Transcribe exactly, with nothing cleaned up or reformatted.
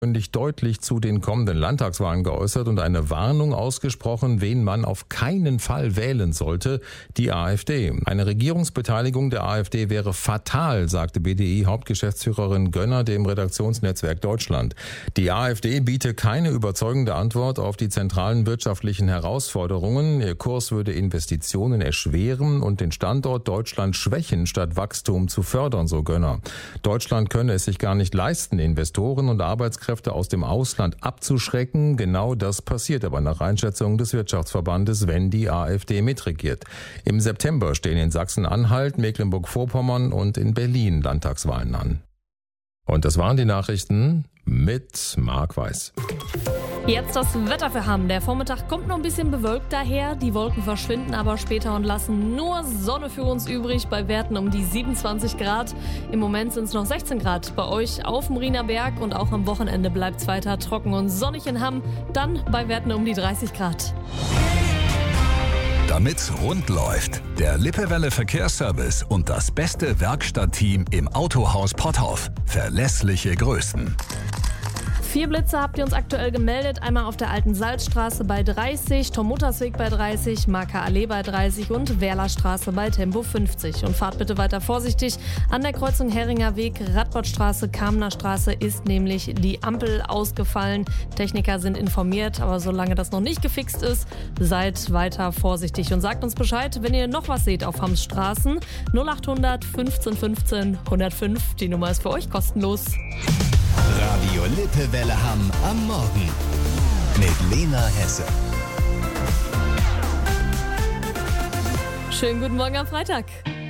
deutlich zu den kommenden Landtagswahlen geäußert und eine Warnung ausgesprochen, wen man auf keinen Fall wählen sollte, die AfD. Eine Regierungsbeteiligung der AfD wäre fatal, sagte B D I-Hauptgeschäftsführerin Gönner dem Redaktionsnetzwerk Deutschland. Die AfD biete keine überzeugende Antwort auf die zentralen wirtschaftlichen Herausforderungen. Ihr Kurs würde Investitionen erschweren und den Standort Deutschland schwächen, statt Wachstum zu fördern, so Gönner. Deutschland könne es sich gar nicht leisten, Investoren und Arbeitskräfte aus dem Ausland abzuschrecken. Genau das passiert aber nach Einschätzung des Wirtschaftsverbandes, wenn die AfD mitregiert. Im September stehen in Sachsen-Anhalt, Mecklenburg-Vorpommern und in Berlin Landtagswahlen an. Und das waren die Nachrichten mit Marc Weiß. Jetzt das Wetter für Hamm. Der Vormittag kommt noch ein bisschen bewölkt daher. Die Wolken verschwinden aber später und lassen nur Sonne für uns übrig bei Werten um die siebenundzwanzig Grad. Im Moment sind es noch sechzehn Grad bei euch auf dem Riener Berg und auch am Wochenende bleibt es weiter trocken und sonnig in Hamm. Dann bei Werten um die dreißig Grad. Damit's rund läuft, der Lippewelle Verkehrsservice und das beste Werkstattteam im Autohaus Potthoff. Verlässliche Größen. Vier Blitze habt ihr uns aktuell gemeldet. Einmal auf der Alten Salzstraße bei dreißig, Tom-Muttersweg bei dreißig, Marker Allee bei dreißig und Werlerstraße bei Tempo fünfzig. Und fahrt bitte weiter vorsichtig. An der Kreuzung Heringer Weg, Radbottstraße, Kamener Straße ist nämlich die Ampel ausgefallen. Techniker sind informiert, aber solange das noch nicht gefixt ist, seid weiter vorsichtig und sagt uns Bescheid, wenn ihr noch was seht auf Hamms Straßen. null achthundert fünfzehn fünfzehn hundertfünf, die Nummer ist für euch kostenlos. Radio Lippewelle Hamm am Morgen mit Lena Hesse. Schönen guten Morgen am Freitag.